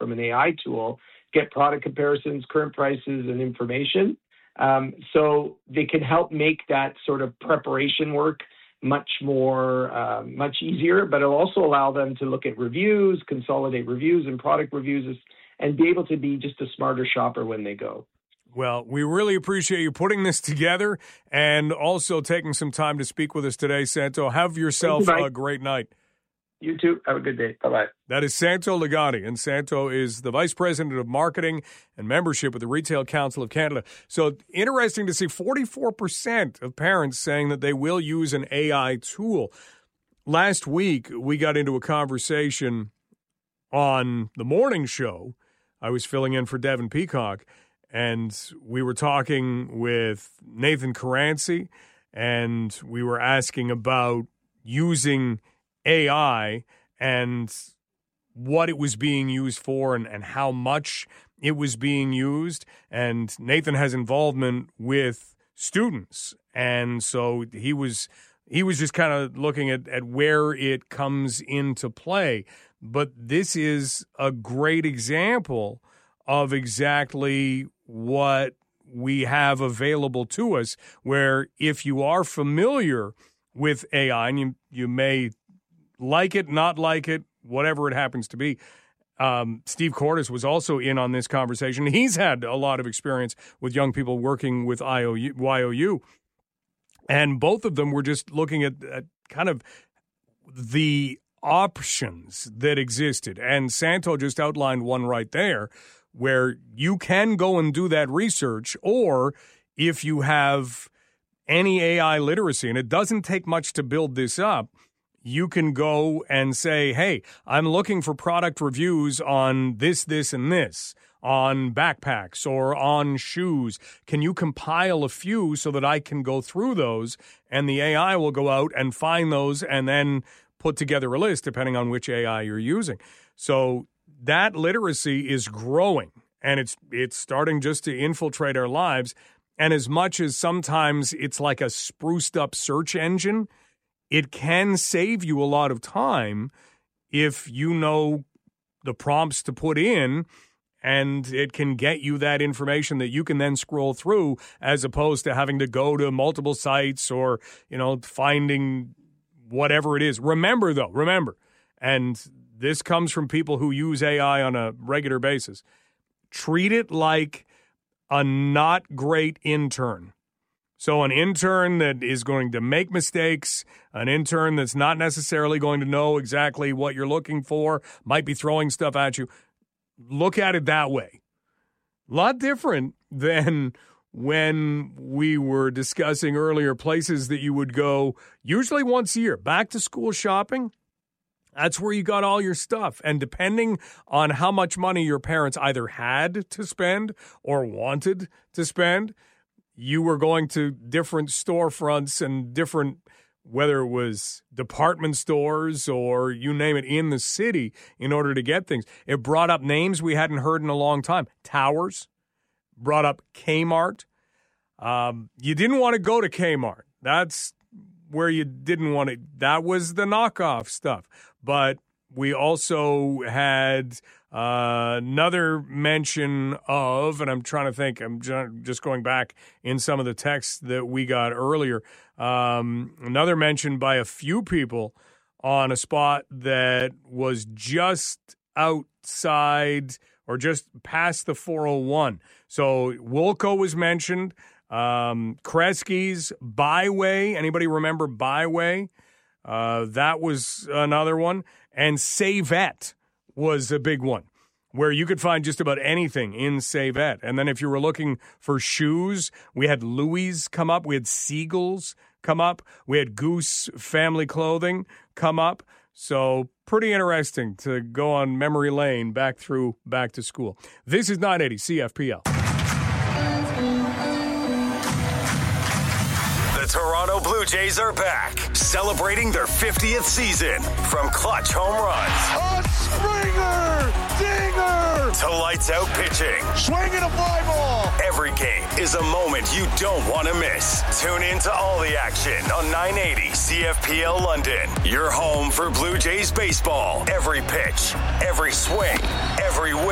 from an AI tool, get product comparisons, current prices, and information. So they can help make that sort of preparation work much easier, but it'll also allow them to look at reviews, consolidate reviews and product reviews, and be able to be just a smarter shopper when they go. Well, we really appreciate you putting this together and also taking some time to speak with us today, Santo. Have yourself a great night. You too. Have a good day. Bye-bye. That is Santo Ligotti, and Santo is the Vice President of Marketing and Membership with the Retail Council of Canada. So interesting to see 44% of parents saying that they will use an AI tool. Last week, we got into a conversation on the morning show. I was filling in for Devin Peacock, and we were talking with Nathan Caranci, and we were asking about using AI and what it was being used for and how much it was being used. And Nathan has involvement with students. And so he was just kind of looking at where it comes into play. But this is a great example of exactly what we have available to us, where if you are familiar with AI, and you may like it, not like it, whatever it happens to be. Steve Cordes was also in on this conversation. He's had a lot of experience with young people working with YOU. And both of them were just looking at kind of the options that existed. And Santo just outlined one right there where you can go and do that research, or if you have any AI literacy, and it doesn't take much to build this up, you can go and say, hey, I'm looking for product reviews on this, this, and this, on backpacks or on shoes. Can you compile a few so that I can go through those? And the AI will go out and find those and then put together a list depending on which AI you're using. So that literacy is growing, and it's starting just to infiltrate our lives. And as much as sometimes it's like a spruced up search engine, it can save you a lot of time if you know the prompts to put in, and it can get you that information that you can then scroll through, as opposed to having to go to multiple sites or, finding whatever it is. Remember, and this comes from people who use AI on a regular basis, treat it like a not great intern. So an intern that is going to make mistakes, an intern that's not necessarily going to know exactly what you're looking for, might be throwing stuff at you. Look at it that way. A lot different than when we were discussing earlier places that you would go usually once a year. Back to school shopping, that's where you got all your stuff. And depending on how much money your parents either had to spend or wanted to spend, you were going to different storefronts and different, whether it was department stores or you name it, in the city in order to get things. It brought up names we hadn't heard in a long time. Towers, brought up Kmart. You didn't want to go to Kmart. That's where you didn't want to. That was the knockoff stuff. But we also had another mention of, and I'm trying to think, I'm just going back in some of the texts that we got earlier, another mention by a few people on a spot that was just outside or just past the 401. So Woolco was mentioned, Kresge's, Byway. Anybody remember Byway? That was another one. And Savette was a big one, where you could find just about anything in Savette. And then if you were looking for shoes, we had Louis come up. We had Seagulls come up. We had Goose Family Clothing come up. So pretty interesting to go on memory lane back to school. This is 980 CFPL. The Toronto Blue Jays are back, celebrating their 50th season. From clutch home runs, a Springer, dinger, to lights out pitching, swinging a fly ball. Every game is a moment you don't want to miss. Tune in to all the action on 980 CFPL London. Your home for Blue Jays baseball. Every pitch, every swing, every win.